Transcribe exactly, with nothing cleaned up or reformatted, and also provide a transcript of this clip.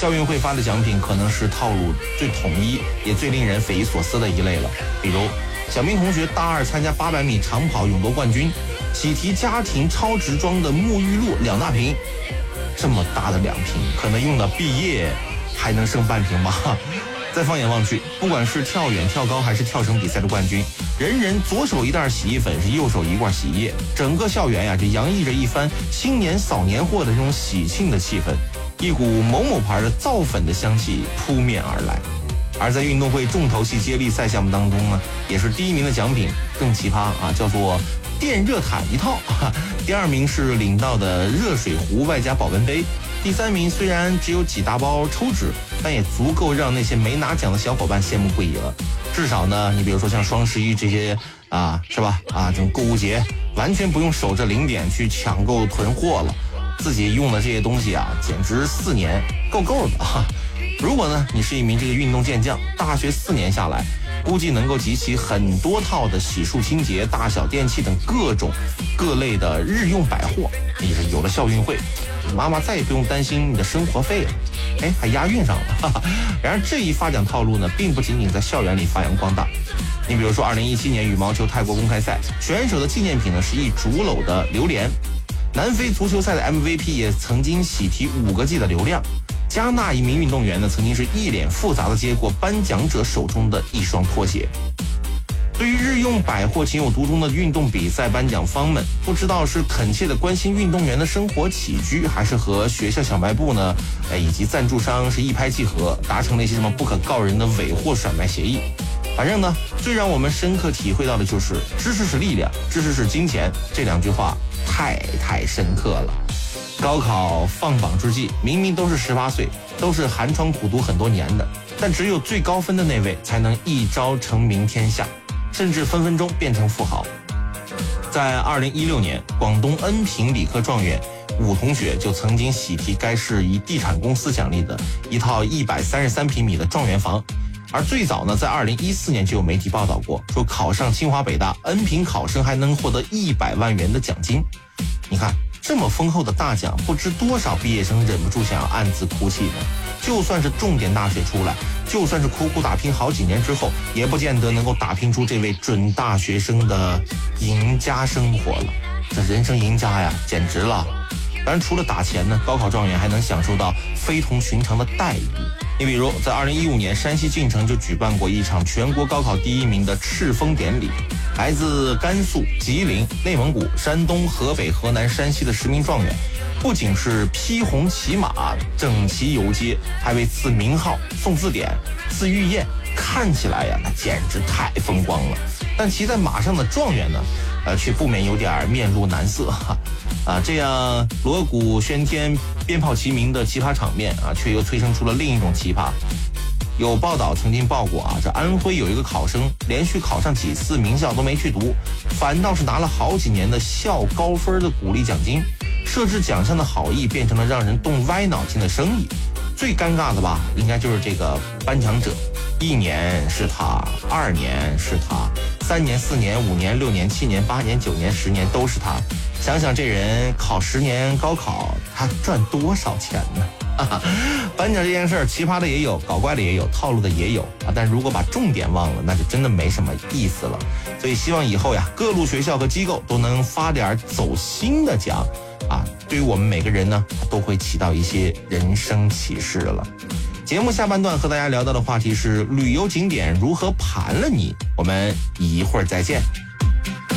校运会发的奖品可能是套路最统一也最令人匪夷所思的一类了。比如小明同学大二参加八百米长跑勇夺冠军，喜提家庭超值装的沐浴露两大瓶，这么大的两瓶可能用到毕业还能剩半瓶吗？再放眼望去，不管是跳远跳高还是跳绳比赛的冠军，人人左手一袋洗衣粉，是右手一罐洗衣液，整个校园呀就洋溢着一番新年扫年货的这种喜庆的气氛，一股某某牌的造粉的香气扑面而来。而在运动会重头戏接力赛项目当中呢，也是第一名的奖品更奇葩啊，叫做电热毯一套，第二名是领到的热水壶外加保温杯，第三名虽然只有几大包抽纸，但也足够让那些没拿奖的小伙伴羡慕不已了。至少呢，你比如说像双十一这些啊，是吧？啊，这种购物节完全不用守着零点去抢购囤货了，自己用的这些东西啊，简直四年够够的啊！如果呢，你是一名这个运动健将，大学四年下来，估计能够集齐很多套的洗漱清洁、大小电器等各种各类的日用百货。也是有了校运会，妈妈再也不用担心你的生活费了，哎，还押韵上了。哈哈。然而这一发奖套路呢，并不仅仅在校园里发扬光大。你比如说，二零一七年羽毛球泰国公开赛，选手的纪念品呢是一竹篓的榴莲；南非足球赛的 M V P 也曾经喜提五个 G 的流量。加纳一名运动员呢，曾经是一脸复杂的接过颁奖者手中的一双拖鞋。对于日用百货情有独钟的运动比赛颁奖方们，不知道是恳切的关心运动员的生活起居，还是和学校小卖部呢，哎，以及赞助商是一拍即合，达成了一些什么不可告人的伪货甩卖协议。反正呢，最让我们深刻体会到的就是知识是力量，知识是金钱，这两句话太太深刻了。高考放榜之际，明明都是十八岁，都是寒窗苦读很多年的，但只有最高分的那位才能一朝成名天下，甚至分分钟变成富豪。在二零一六年，广东恩平理科状元武同学就曾经喜提该市一地产公司奖励的一套一百三十三平米的状元房。而最早呢，在二零一四年就有媒体报道过，说考上清华北大，恩平考生还能获得一百万元的奖金。你看这么丰厚的大奖，不知多少毕业生忍不住想要暗自哭泣呢。就算是重点大学出来，就算是苦苦打拼好几年之后，也不见得能够打拼出这位准大学生的赢家生活了。这人生赢家呀，简直了！当然，除了打钱呢，高考状元还能享受到非同寻常的待遇。你比如，在二零一五年，山西晋城就举办过一场全国高考第一名的敕封典礼。来自甘肃、吉林、内蒙古、山东、河北、河南、山西的十名状元，不仅是披红骑马、整齐游街，还为赐名号、送字典、赐御宴，看起来呀，那简直太风光了。但骑在马上的状元呢，呃，却不免有点面露难色哈。啊，这样锣鼓喧天、鞭炮齐鸣的奇葩场面啊，却又催生出了另一种奇葩。有报道曾经报过啊，这安徽有一个考生连续考上几次名校都没去读，反倒是拿了好几年的校高分的鼓励奖金。设置奖项的好意变成了让人动歪脑筋的生意。最尴尬的吧，应该就是这个颁奖者，一年是他，二年是他，三年、四年、五年、六年、七年、八年、九年、十年都是他。想想这人考十年高考，他赚多少钱呢？颁奖这件事儿，奇葩的也有，搞怪的也有，套路的也有啊。但如果把重点忘了，那就真的没什么意思了。所以希望以后呀，各路学校和机构都能发点走心的奖啊，对于我们每个人呢，都会起到一些人生启示了。节目下半段和大家聊到的话题是旅游景点如何盘了你，我们一会儿再见。